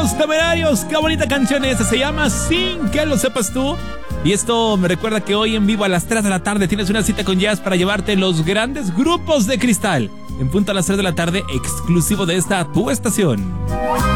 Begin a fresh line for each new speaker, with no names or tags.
Los Temerarios, qué bonita canción esa, se llama Sin que lo sepas tú. Y esto me recuerda que hoy en vivo a las 3 de la tarde tienes una cita con Jazz para llevarte los grandes grupos de Cristal. En punto a las 3 de la tarde, exclusivo de esta tu estación.